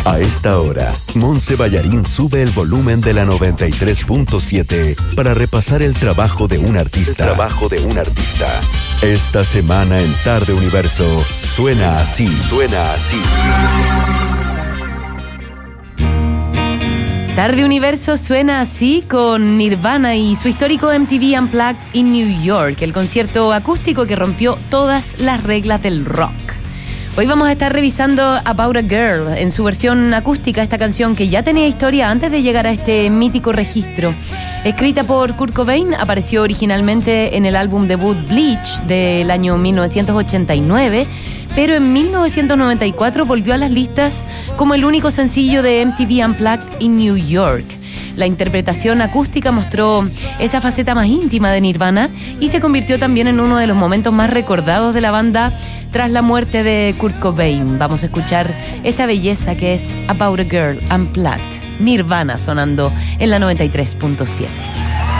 A esta hora, Monse Ballarín sube el volumen de la 93.7 para repasar el trabajo de un artista. Esta semana en Tarde Universo, suena así. Tarde Universo suena así con Nirvana y su histórico MTV Unplugged in New York, el concierto acústico que rompió todas las reglas del rock. Hoy vamos a estar revisando About a Girl en su versión acústica, esta canción que ya tenía historia antes de llegar a este mítico registro. Escrita por Kurt Cobain, apareció originalmente en el álbum debut Bleach del año 1989, pero en 1994 volvió a las listas como el único sencillo de MTV Unplugged in New York. La interpretación acústica mostró esa faceta más íntima de Nirvana y se convirtió también en uno de los momentos más recordados de la banda tras la muerte de Kurt Cobain. Vamos a escuchar esta belleza que es About a Girl Unplugged. Nirvana sonando en la 93.7.